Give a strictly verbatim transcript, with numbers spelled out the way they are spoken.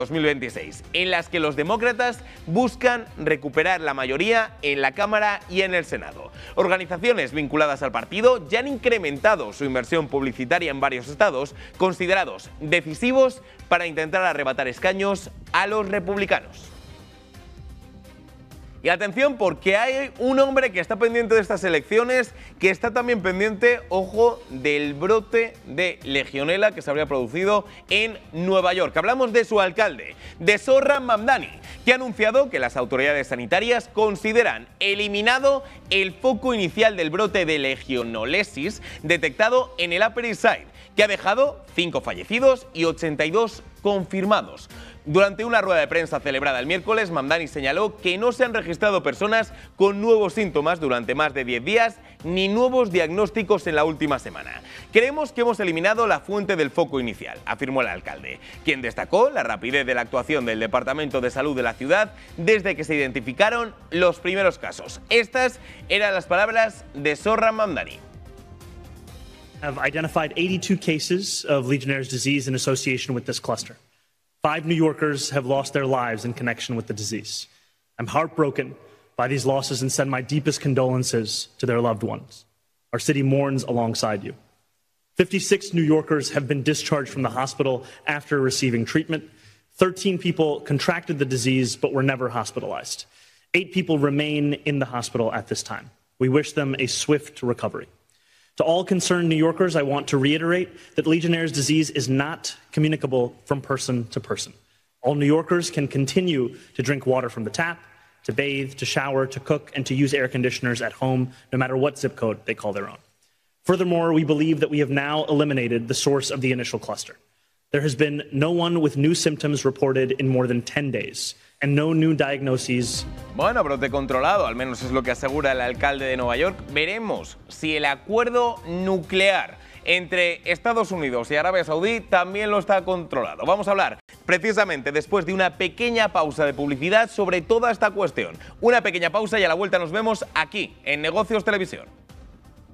dos mil veintiséis, en las que los demócratas buscan recuperar la mayoría en la Cámara y en el Senado. Organizaciones vinculadas al partido ya han incrementado su inversión publicitaria en varios estados, considerados decisivos para intentar arrebatar escaños a los republicanos. Y atención, porque hay un hombre que está pendiente de estas elecciones, que está también pendiente, ojo, del brote de legionela que se habría producido en Nueva York. Hablamos de su alcalde, de Zohran Mamdani, que ha anunciado que las autoridades sanitarias consideran eliminado el foco inicial del brote de legionolesis detectado en el Upper East Side, que ha dejado cinco fallecidos y ochenta y dos confirmados. Durante una rueda de prensa celebrada el miércoles, Mamdani señaló que no se han registrado personas con nuevos síntomas durante más de diez días ni nuevos diagnósticos en la última semana. Creemos que hemos eliminado la fuente del foco inicial, afirmó el alcalde, quien destacó la rapidez de la actuación del Departamento de Salud de la ciudad desde que se identificaron los primeros casos. Estas eran las palabras de Zohran Mamdani. Have identified eighty-two cases of Legionnaire's disease in association with this cluster. Five New Yorkers have lost their lives in connection with the disease. I'm heartbroken by these losses and send my deepest condolences to their loved ones. Our city mourns alongside you. fifty-six New Yorkers have been discharged from the hospital after receiving treatment. thirteen people contracted the disease but were never hospitalized. Eight people remain in the hospital at this time. We wish them a swift recovery. To all concerned New Yorkers, I want to reiterate that Legionnaire's disease is not communicable from person to person. All New Yorkers can continue to drink water from the tap, to bathe, to shower, to cook, and to use air conditioners at home, no matter what zip code they call their own. Furthermore, we believe that we have now eliminated the source of the initial cluster. There has been no one with new symptoms reported in more than ten days. And no new diagnoses. Bueno, brote controlado, al menos es lo que asegura el alcalde de Nueva York. Veremos si el acuerdo nuclear entre Estados Unidos y Arabia Saudí también lo está controlado. Vamos a hablar precisamente después de una pequeña pausa de publicidad sobre toda esta cuestión. Una pequeña pausa y a la vuelta nos vemos aquí en Negocios Televisión.